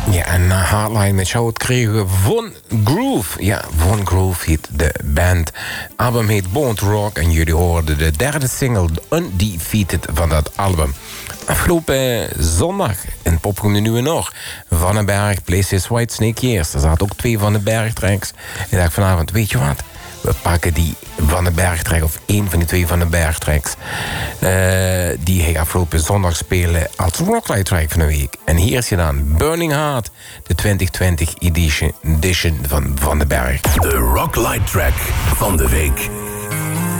Ja, en na Hardline met Shout kregen we Von Groove. Ja, Von Groove heet de band. Album heet Born to Rock en jullie hoorden de derde single Undefeated van dat album. Afgelopen zondag in Popgroep de Nieuwe Noord. Van den Berg, Places White Snake Years. Er zaten ook 2 Van den Berg tracks. Ik dacht vanavond, weet je wat? We pakken die Van den Berg track, of 1 van die 2 Van den Berg tracks. Die hij afgelopen zondag spelen als Rocklight track van de week. En hier is je dan Burning Heart, de 2020 edition van Van den Berg. De Rocklight track van de week.